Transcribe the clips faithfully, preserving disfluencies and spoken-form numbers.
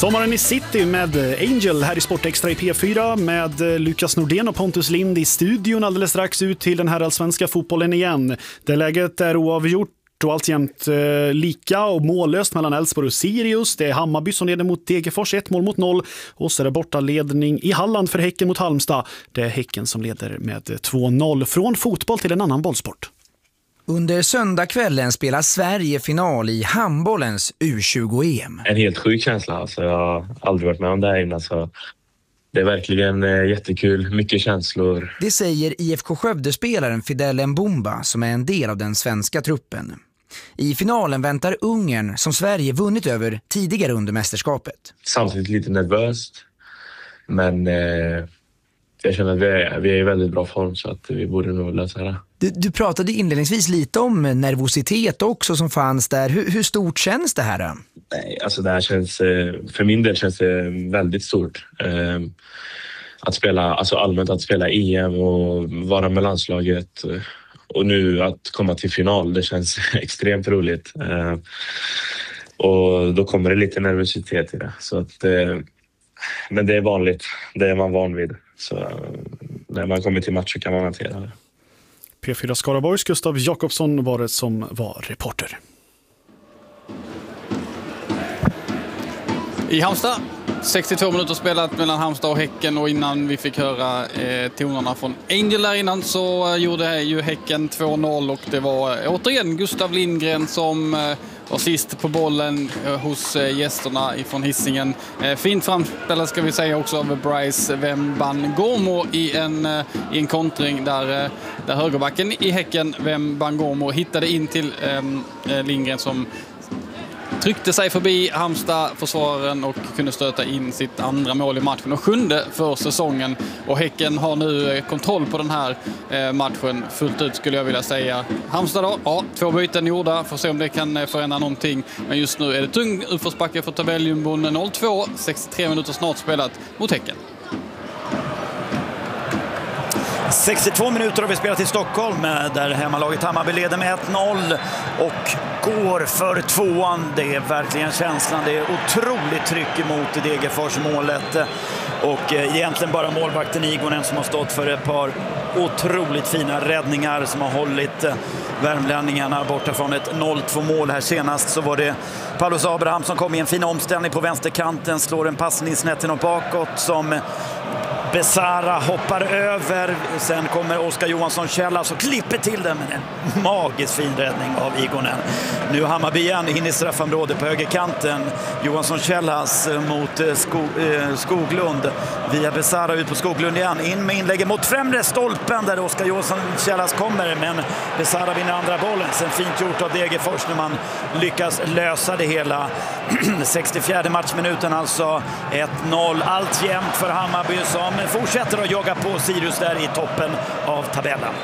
Sommaren i City med Angel här i Sportextra i P fyra med Lukas Nordén och Pontus Lind i studion alldeles strax ut till den här allsvenska fotbollen igen. Det läget är oavgjort och alltjämt eh, lika och mållöst mellan Elfsborg och Sirius. Det är Hammarby som leder mot Degerfors ett mål mot noll och så är det bortaledning i Halland för Häcken mot Halmstad. Det är Häcken som leder med två noll från fotboll till en annan bollsport. Under söndagskvällen spelar Sverige final i handbollens U tjugo-E M. En helt sjuk känsla. Alltså, jag har aldrig varit med om det här innan. Så det är verkligen eh, jättekul. Mycket känslor. Det säger I F K Skövde-spelaren Fidel Mbumba som är en del av den svenska truppen. I finalen väntar Ungern som Sverige vunnit över tidigare under mästerskapet. Samtidigt lite nervöst. Men eh, jag känner att vi är, vi är i väldigt bra form så att vi borde nog lösa det. Du, du pratade inledningsvis lite om nervositet också som fanns där. Hur, hur stort känns det här då? Nej, alltså det här känns, för min del känns det väldigt stort. Att spela, alltså allmänt att spela E M och vara med landslaget och nu att komma till final, det känns extremt roligt. Och då kommer det lite nervositet i det. Så att, men det är vanligt, det är man van vid. Så när man kommer till match så kan man hantera det. P fyra Skaraborgs Gustav Jakobsson var det som var reporter. I Halmstad, sextiotvå minuter spelat mellan Halmstad och Häcken och innan vi fick höra eh, tonerna från Angel där innan så gjorde ju Häcken två noll och det var återigen Gustav Lindgren som eh, var sist på bollen eh, hos eh, gästerna ifrån Hisingen. Eh, fint framspelad ska vi säga också av Bryce Wembangormo i en, eh, i en kontring där, eh, där högerbacken i Häcken Wembangormo hittade in till eh, Lindgren som tryckte sig förbi Halmstad-försvararen och kunde stöta in sitt andra mål i matchen och sjunde för säsongen. Och Häcken har nu kontroll på den här matchen fullt ut skulle jag vilja säga. Halmstad då, ja, två byten gjorda. Får se om det kan förändra någonting. Men just nu är det tung utförsbacke för tabelljumboen noll två. sextiotre minuter snart spelat mot Häcken. sextiotvå minuter har vi spelat i Stockholm där hemmalaget Hammarby leder med ett noll och går för tvåan. Det är verkligen känslan. Det är otroligt tryck emot Degerfors-målet och egentligen bara målvakten Igonen som har stått för ett par otroligt fina räddningar som har hållit värmlänningarna borta från ett noll två mål. Här senast så var det Paulus Abraham som kom i en fin omställning på vänsterkanten, slår en passning snett och bakåt som Besara hoppar över. Sen kommer Oskar Johansson Källas och klipper till den med en magisk fin räddning av Igonen. Nu Hammarby igen in i straffområdet på högerkanten. Johansson Källas mot Skog, eh, Skoglund. Via Besara ut på Skoglund igen. In med inlägget mot främre stolpen där Oskar Johansson Källas kommer. Men Besara vinner andra bollen. Sen fint gjort av Degerfors när man lyckas lösa det hela. sextiofjärde matchminuten alltså. ett noll allt jämnt för Hammarby som fortsätter att jogga på Sirius där i toppen av tabellen.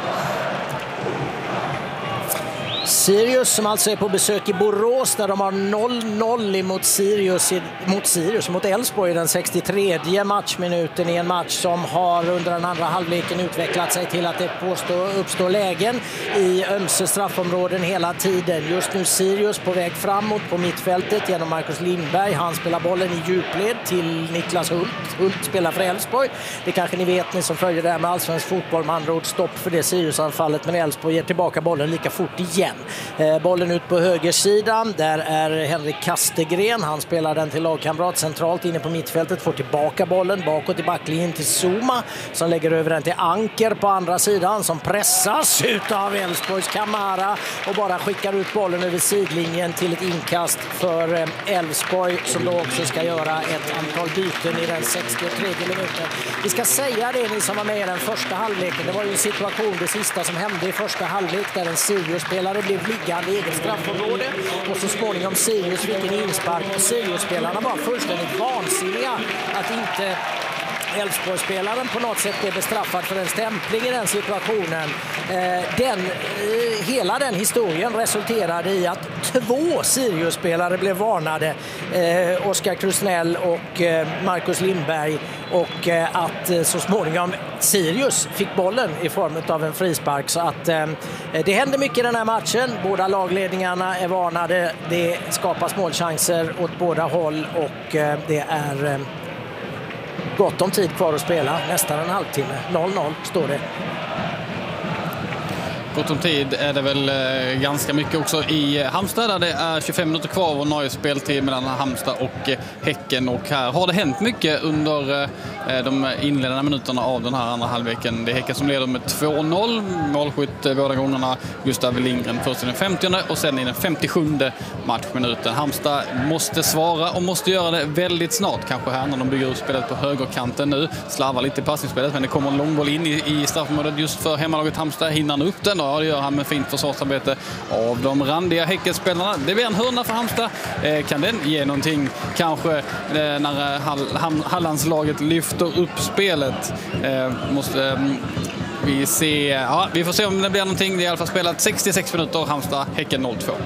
Sirius som alltså är på besök i Borås där de har noll noll mot Sirius, mot Sirius mot Elfsborg i den sextiotredje matchminuten i en match som har under den andra halvleken utvecklat sig till att det påstår, uppstår lägen i ömse straffområden hela tiden. Just nu Sirius på väg framåt på mittfältet genom Marcus Lindberg. Han spelar bollen i djupled till Niklas Hult. Hult spelar för Elfsborg. Det kanske ni vet, ni som följer det här med allsvensk fotboll. Man andra ord stopp för det Sirius-anfallet, men Elfsborg ger tillbaka bollen lika fort igen. Eh, bollen ut på högersidan, där är Henrik Kastegren, han spelar den till lagkamrat centralt inne på mittfältet, får tillbaka bollen bakåt i backlinjen till Zuma som lägger över den till Anker på andra sidan som pressas ut av Elfsborgs Kamara och bara skickar ut bollen över sidlinjen till ett inkast för Elfsborg som då också ska göra ett antal byten i den sextiotredje minuten. Vi ska säga det, ni som var med i den första halvleken, det var ju en situation, det sista som hände i första halvlek där en Sirius-spelare blev liggande i eget straffområde och så småningom Sirius fick en inspark och Sirius-spelarna var fullständigt vansinniga att inte Elfsborgsspelaren på något sätt blev bestraffad för en stämpling i den situationen. Eh, den, eh, hela den historien resulterade i att två Sirius-spelare blev varnade. Eh, Oskar Krusnell och eh, Marcus Lindberg. Och eh, att eh, så småningom Sirius fick bollen i form av en frispark. Så att eh, det händer mycket i den här matchen. Båda lagledningarna är varnade. Det skapas målchanser åt båda håll och eh, det är eh, gott om tid kvar att spela. Nästan en halvtimme. noll noll står det. Gott om tid är det väl eh, ganska mycket också i Halmstad där det är tjugofem minuter kvar och Norges speltid mellan Halmstad och eh, Häcken. Och här har det hänt mycket under eh, de inledande minuterna av den här andra halvleken. Det är Häcken som leder med två noll. Målskytt eh, båda gångerna Gustav Lindgren först i den femtionde och sen i den femtiosjunde matchminuten. Halmstad måste svara och måste göra det väldigt snart. Kanske här när de bygger upp spelet på högerkanten nu. Slarvar lite i passningsspelet men det kommer en långboll in i, i straffområdet just för hemmalaget Halmstad. Hinner han upp den? Ja, det gör han med fint försvarsarbete av de randiga Häckenspelarna. Det blir en hörna för Halmstad. Eh, kan den ge någonting kanske eh, när Hall, Hall, Hallandslaget lyfter upp spelet? Eh, måste eh, vi se. Ja, vi får se om det blir någonting. Det är i alla fall spelat sextiosex minuter. Halmstad, Häcken noll två.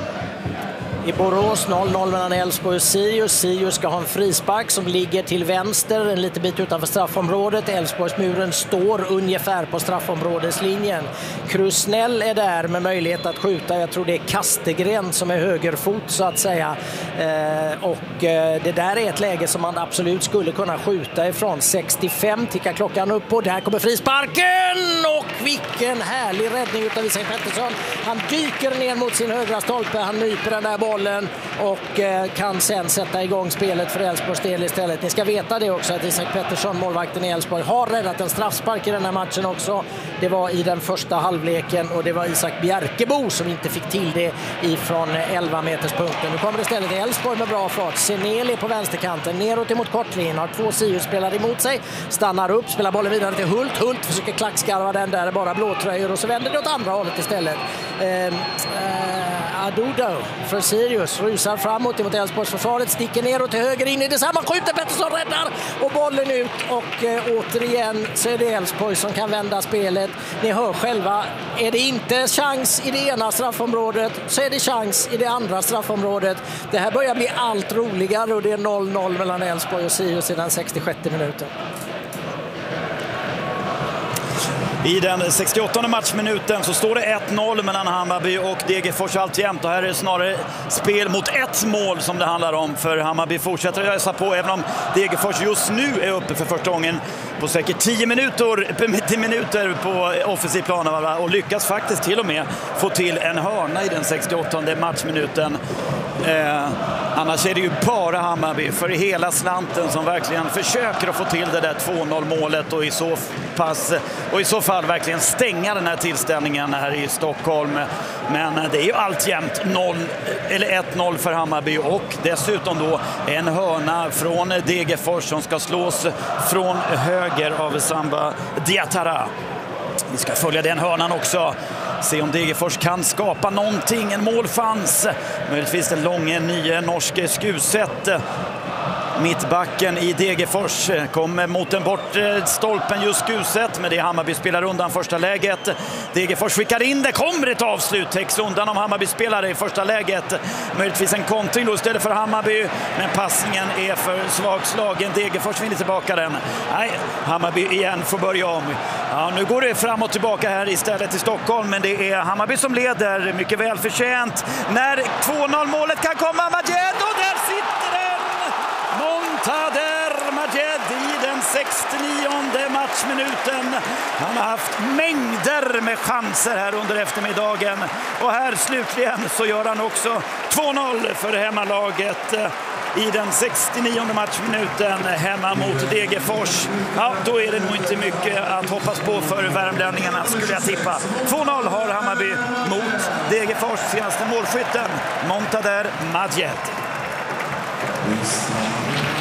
I Borås noll noll mellan Elfsborg och Sirius. Sirius ska ha en frispark som ligger till vänster en liten bit utanför straffområdet. Elfsborgsmuren står ungefär på straffområdeslinjen. Krusnell är där med möjlighet att skjuta. Jag tror det är Kastegren som är högerfot så att säga. Eh, och eh, det där är ett läge som man absolut skulle kunna skjuta ifrån. sextiofem tickar klockan upp och där kommer frisparken! Och vilken härlig räddning utav Isak Pettersson. Han dyker ner mot sin högra stolpe. Han nyper den där bollen och eh, kan sen sätta igång spelet för Elfsborgs del istället. Ni ska veta det också att Isak Pettersson, målvakten i Elfsborg, har räddat en straffspark i den här matchen också. Det var i den första halvleken och det var Isak Bjerkebo som inte fick till det ifrån elva meterspunkten. Nu kommer det istället Elfsborg med bra fart. Seneli på vänsterkanten, neråt emot kortlinjen, har två Sirius-spelare emot sig, stannar upp, spelar bollen vidare till Hult. Hult försöker klackskarva den där, bara blåtröjor och så vänder det åt andra hållet istället. Eh, eh, Adudo för Sirius rusar framåt emot Elfsborgs försvaret, sticker ner och till höger in i detsamma, skjuter Pettersson, räddar och bollen ut och eh, återigen så är det Elfsborg som kan vända spelet. Ni hör själva, är det inte chans i det ena straffområdet så är det chans i det andra straffområdet. Det här börjar bli allt roligare och det är noll noll mellan Elfsborg och Sirius i den sextiosjätte minuten. I den sextioåttonde matchminuten så står det ett noll mellan Hammarby och Degerfors alltjämt. Och här är det snarare spel mot ett mål som det handlar om. För Hammarby fortsätter att ösa på även om Degerfors just nu är uppe för första gången på säkert tio minuter, tio minuter på offensiv plan och lyckas faktiskt till och med få till en hörna i den sextioåttonde matchminuten. Eh, annars är det ju bara Hammarby för hela slanten som verkligen försöker att få till det där två noll målet och i så pass och i så fall verkligen stänga den här tillställningen här i Stockholm. Men det är ju alltjämt noll eller ett noll för Hammarby och dessutom då en hörna från Degerfors som ska slås från höger av Samba Diatara. Vi ska följa den hörnan också. Se om Degerfors kan skapa någonting. En målchans. Möjligtvis den långa nya norske Skuset. Mittbacken i Degerfors kommer mot en bort stolpen just Skuset, men det är Hammarby spelar undan första läget. Degerfors skickar in det, kommer ett avslut, täcks undan om Hammarby spelare i första läget. Möjligtvis en kontring då istället för Hammarby, men passningen är för svagslagen. Degerfors vinner tillbaka den. Nej, Hammarby igen får börja om. Ja, nu går det fram och tillbaka här istället i Stockholm, men det är Hammarby som leder, mycket väl förtjänt. När två noll målet kan komma, Majed, och där sitter den! Montader Majed i den sextionionde matchminuten. Han har haft mängder med chanser här under eftermiddagen. Och här slutligen så gör han också två noll för hemmalaget i den sextionionde matchminuten hemma mot Degerfors. Ja, då är det nog inte mycket att hoppas på för värmlänningarna, skulle jag tippa. två noll har Hammarby mot Degerfors, senaste målskytten Montader Majed.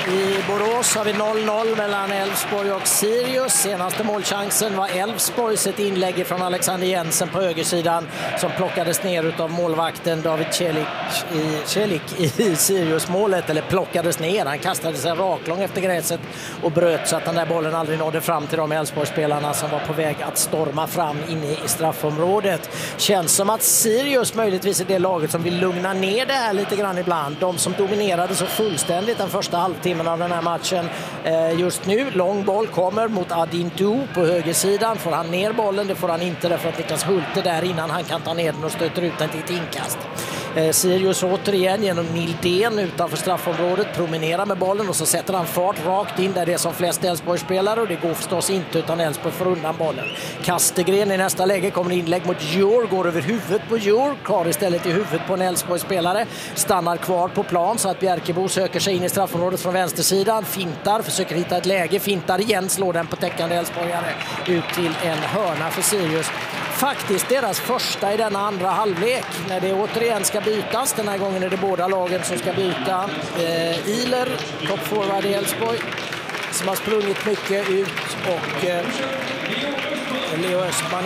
I Borås har vi noll noll mellan Elfsborg och Sirius. Senaste målchansen var Elfsborgs, ett inlägg från Alexander Jensen på högersidan som plockades ner av målvakten David Celik i, Celik i Sirius-målet. Eller plockades ner, han kastade sig raklång efter gräset och bröt så att den där bollen aldrig nådde fram till de Elfsborgsspelarna som var på väg att storma fram inne i straffområdet. Känns som att Sirius möjligtvis är det laget som vill lugna ner det här lite grann ibland. De som dominerade så fullständigt den första halvtimmen av den här matchen. Eh, just nu, lång boll kommer mot Adin Du på högersidan. Får han ner bollen? Det får han inte därför att Niklas Hult är där innan han kan ta ner den och stöter ut den till ett inkast. Eh, Sirius återigen genom Nildén utanför straffområdet promenerar med bollen och så sätter han fart rakt in där det är som flest Elfsborg-spelare och det går förstås inte utan Elfsborg får undan bollen. Kastegren i nästa läge kommer inlägg mot Djur, går över huvudet på Djur, kvar istället i huvudet på en Elfsborg-spelare, stannar kvar på plan så att Bjerkebo söker sig in i straffområdet från vänstersidan, fintar, försöker hitta ett läge, fintar igen, slår den på täckande Elfsborgare ut till en hörna för Sirius. Faktiskt deras första i denna andra halvlek när det återigen ska bytas. Den här gången är det båda lagen som ska byta. Eh, Iler, toppforward i Elfsborg, som har sprungit mycket ut och eh, Leo Östman